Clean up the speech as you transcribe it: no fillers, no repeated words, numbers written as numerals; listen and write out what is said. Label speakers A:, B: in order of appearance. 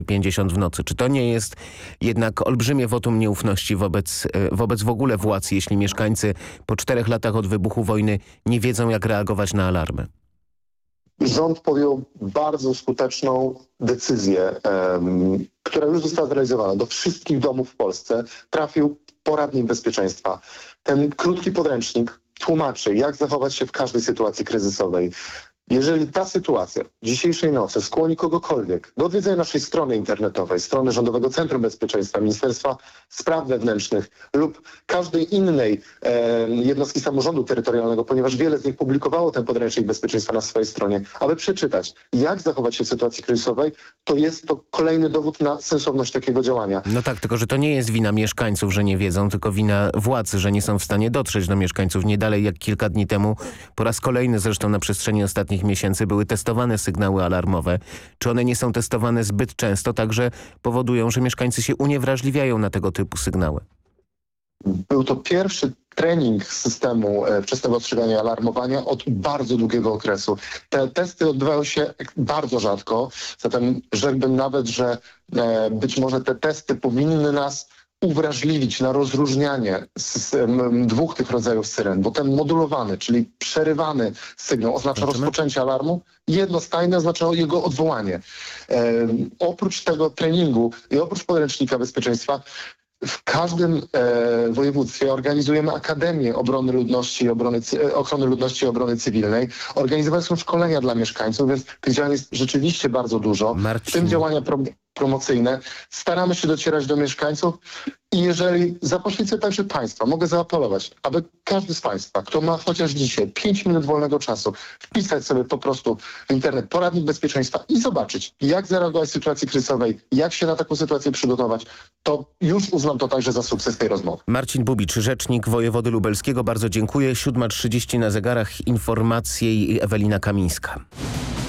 A: 50 w nocy. Czy to nie jest jednak olbrzymie wotum nieufności wobec w ogóle władz, jeśli mieszkańcy po 4 latach od wybuchu wojny nie wiedzą, jak reagować na alarmy?
B: Rząd podjął bardzo skuteczną decyzję, która już została zrealizowana. Do wszystkich domów w Polsce trafił poradnik bezpieczeństwa. Ten krótki podręcznik tłumaczy, jak zachować się w każdej sytuacji kryzysowej. Jeżeli ta sytuacja dzisiejszej nocy skłoni kogokolwiek do odwiedzenia naszej strony internetowej, strony Rządowego Centrum Bezpieczeństwa, Ministerstwa Spraw Wewnętrznych lub każdej innej jednostki samorządu terytorialnego, ponieważ wiele z nich publikowało ten podręcznik bezpieczeństwa na swojej stronie, aby przeczytać, jak zachować się w sytuacji kryzysowej, to jest to kolejny dowód na sensowność takiego działania.
A: No tak, tylko że to nie jest wina mieszkańców, że nie wiedzą, tylko wina władz, że nie są w stanie dotrzeć do mieszkańców. Nie dalej jak kilka dni temu, po raz kolejny zresztą na przestrzeni ostatnich miesięcy były testowane sygnały alarmowe. Czy one nie są testowane zbyt często, także powodują, że mieszkańcy się uniewrażliwiają na tego typu sygnały?
B: Był to pierwszy trening systemu wczesnego ostrzegania i alarmowania od bardzo długiego okresu. Te testy odbywają się bardzo rzadko, zatem rzekłbym nawet, że być może te testy powinny nas uwrażliwić na rozróżnianie dwóch tych rodzajów syren, bo ten modulowany, czyli przerywany sygnał oznacza rozpoczęcie alarmu, jednostajny oznacza jego odwołanie. Oprócz tego treningu i oprócz podręcznika bezpieczeństwa w każdym województwie organizujemy Akademię Obrony Ludności Ochrony Ludności i Obrony Cywilnej. Organizowane są szkolenia dla mieszkańców, więc tych działań jest rzeczywiście bardzo dużo. W tym działania promocyjne. Staramy się docierać do mieszkańców i jeżeli za pośrednictwem także państwa mogę zaapelować, aby każdy z państwa, kto ma chociaż dzisiaj 5 minut wolnego czasu, wpisać sobie po prostu w internet poradnik bezpieczeństwa i zobaczyć, jak zareagować w sytuacji kryzysowej, jak się na taką sytuację przygotować, to już uznam to także za sukces tej rozmowy.
A: Marcin Bubicz, rzecznik wojewody lubelskiego. Bardzo dziękuję. 7:30 na zegarach. Informacje i Ewelina Kamińska.